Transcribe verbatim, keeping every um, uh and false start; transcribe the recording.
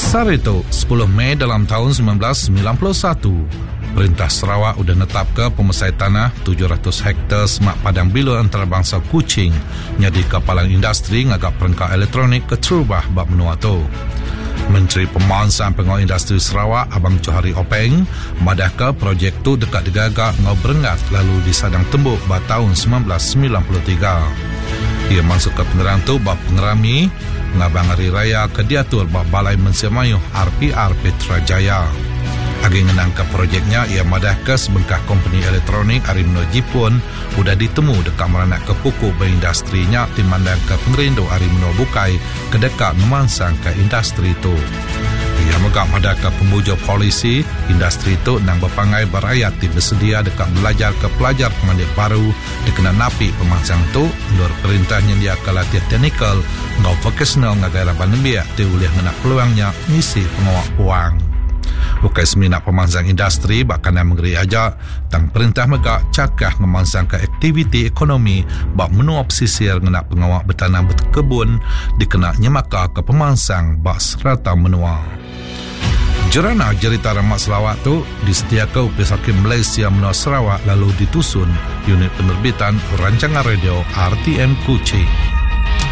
Sar itu, sepuluh Mei dalam tahun sembilan belas sembilan puluh satu, Perintah Sarawak sudah netap ke pemusai tanah tujuh ratus hektar semak padang bila antarabangsa Kuching nyadi kapalan industri ngagak perangkat elektronik ke Terubah bak menua tu. Menteri Pemansang Pengawal Industri Sarawak Abang Johari Openg madah ke projek tu dekat digagak ngau berengat lalu disadang tembuk pada tahun sembilan belas sembilan puluh tiga. Ia masuk ke pengerang tu bak pengerami ngabang hari raya ke diatur bak Balai Mensimayuh R P R Petrajaya. Agi ngenang ke projeknya, ia madah ke sebengkah kompeni elektronik Arimno Jipun sudah ditemu dekat meranak ke pukul berindustrinya timandang ke pengerindu Arimno Bukai ke dekat memansang ke industri itu. Ia megak madah ke pembujuk polisi industri itu nang berpangai berayat di bersedia dekat belajar ke pelajar pemandik baru dikena napi pemansang itu lur perintahnya dia ke latihan teknikal ngau vocational ngagara bandembiak dia boleh menak peluangnya ngisi pengawak uang. Bukai seminak pemansang industri bahkan yang mengeri aja tang perintah megak cakah memansang ke aktiviti ekonomi bak menua pesisir ngenak pengawak bertanam berkebun dikena nyemaka ke pemansang bak serata menua. Jerana cerita Ramak Sarawak tu disediakan Upis Hakim Malaysia menua Sarawak lalu ditusun unit penerbitan rancangan radio R T M Kuching.